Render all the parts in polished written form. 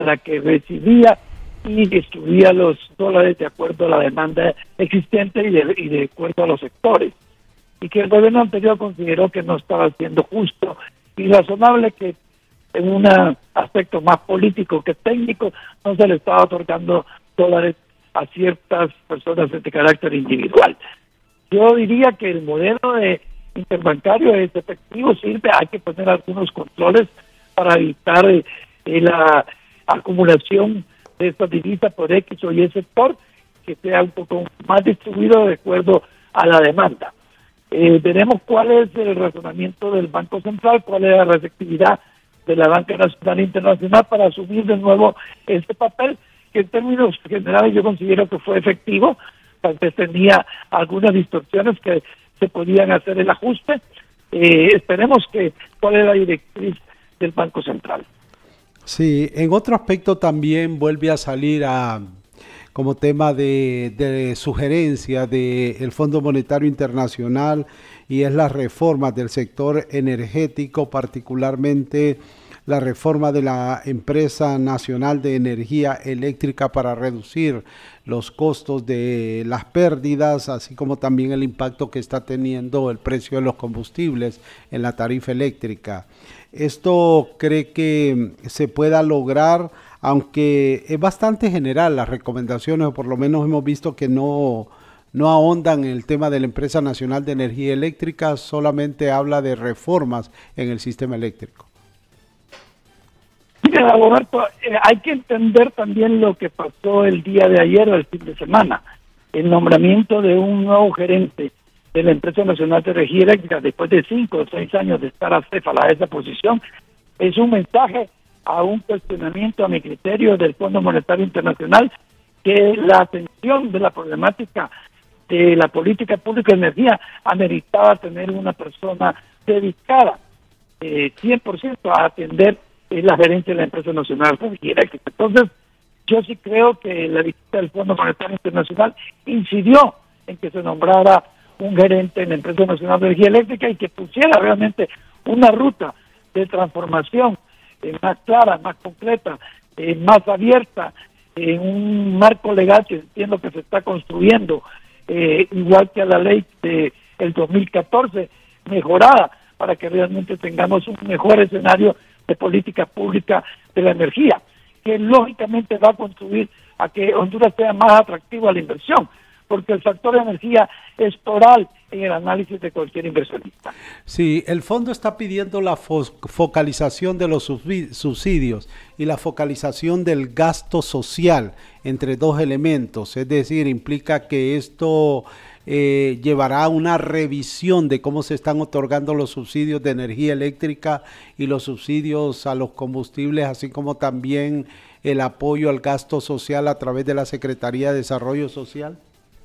la que recibía y distribuía los dólares de acuerdo a la demanda existente y de acuerdo a los sectores. Y que el gobierno anterior consideró que no estaba siendo justo y razonable, que en un aspecto más político que técnico no se le estaba otorgando dólares a ciertas personas de carácter individual. Yo diría que el modelo de interbancario es efectivo, sirve, hay que poner algunos controles para evitar la acumulación de esta divisa por X o Y sector, que sea un poco más distribuido de acuerdo a la demanda. Veremos cuál es el razonamiento del Banco Central, cuál es la receptividad de la Banca Nacional e Internacional para asumir de nuevo este papel, que en términos generales yo considero que fue efectivo. Tal vez tenía algunas distorsiones que se podían hacer el ajuste. Esperemos que cuál es la directriz del Banco Central. Sí, en otro aspecto también vuelve a salir como tema de sugerencia del Fondo Monetario Internacional, y es las reformas del sector energético, particularmente la reforma de la Empresa Nacional de Energía Eléctrica para reducir los costos de las pérdidas, así como también el impacto que está teniendo el precio de los combustibles en la tarifa eléctrica. ¿Esto cree que se pueda lograr? Aunque es bastante general las recomendaciones, o por lo menos hemos visto que no ahondan en el tema de la Empresa Nacional de Energía Eléctrica, solamente habla de reformas en el sistema eléctrico. Mira, Roberto, hay que entender también lo que pasó el día de ayer o el fin de semana. El nombramiento de un nuevo gerente de la Empresa Nacional de Energía Eléctrica, después de 5 o 6 años de estar acéfala a esa posición, es un mensaje a un cuestionamiento, a mi criterio, del Fondo Monetario Internacional, que la atención de la problemática de la política pública de energía ameritaba tener una persona dedicada 100% a atender la gerencia de la Empresa Nacional de Energía Eléctrica. Entonces, yo sí creo que la visita del Fondo Monetario Internacional incidió en que se nombrara un gerente en la Empresa Nacional de Energía Eléctrica y que pusiera realmente una ruta de transformación más clara, más concreta, más abierta, en un marco legal que entiendo que se está construyendo, igual que a la ley del 2014, mejorada, para que realmente tengamos un mejor escenario de política pública de la energía, que lógicamente va a contribuir a que Honduras sea más atractivo a la inversión, porque el factor de energía es toral en el análisis de cualquier inversionista. Sí, el fondo está pidiendo la focalización de los subsidios y la focalización del gasto social entre dos elementos, es decir, implica que esto llevará a una revisión de cómo se están otorgando los subsidios de energía eléctrica y los subsidios a los combustibles, así como también el apoyo al gasto social a través de la Secretaría de Desarrollo Social.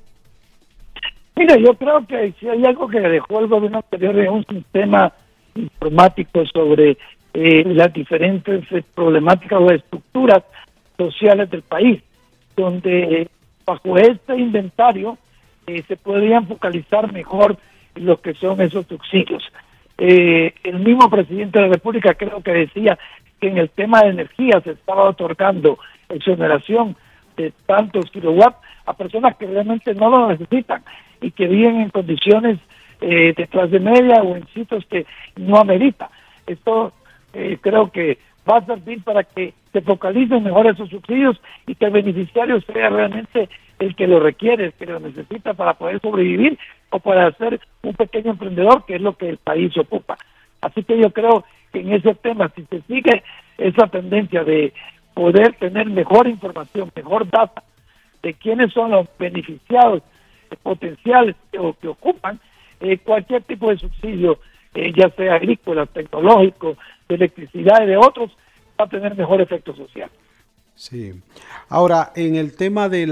Mira, yo creo que si hay algo que dejó el gobierno anterior es un sistema informático sobre las diferentes problemáticas o estructuras sociales del país, donde bajo este inventario se podrían focalizar mejor lo que son esos subsidios. El mismo presidente de la República creo que decía que en el tema de energía se estaba otorgando exoneración de tantos kilowatts a personas que realmente no lo necesitan y que viven en condiciones de clase media o en sitios que no amerita. Esto creo que va a servir para que se focalicen mejor esos subsidios y que el beneficiario sea realmente el que lo requiere, el que lo necesita para poder sobrevivir o para ser un pequeño emprendedor, que es lo que el país ocupa. Así que yo creo que en ese tema, si se sigue esa tendencia de poder tener mejor información, mejor data de quiénes son los beneficiados potenciales o que ocupan cualquier tipo de subsidio, ya sea agrícola, tecnológico, de electricidad y de otros, va a tener mejor efecto social. Sí. Ahora, en el tema del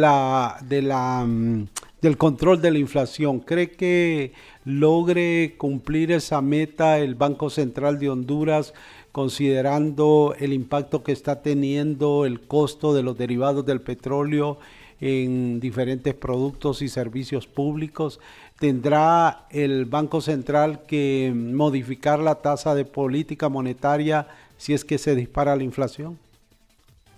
control de la inflación, ¿cree que logre cumplir esa meta el Banco Central de Honduras, considerando el impacto que está teniendo el costo de los derivados del petróleo en diferentes productos y servicios públicos? ¿Tendrá el Banco Central que modificar la tasa de política monetaria si es que se dispara la inflación?